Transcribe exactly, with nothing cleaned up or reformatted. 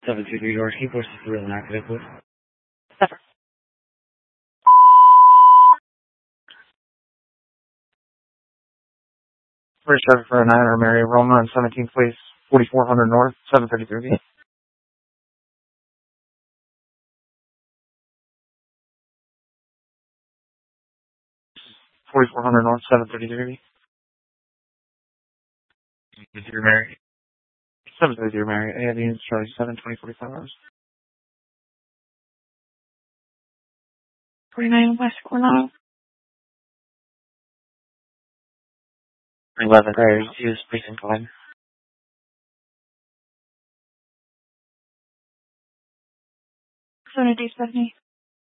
seven two three doors. Keep forces real and active, please. Separate. British seven for a nine or Mary Roma on seventeenth place, forty-four hundred north, seven thirty-three. forty-four hundred north, seven thirty-three. Zero Mary. seven thirty-three Mary. A have units Charlie seven, twenty, forty-five hours. forty-nine West Coronado. eleven prayers. Use precinct five. seven a day, Stephanie.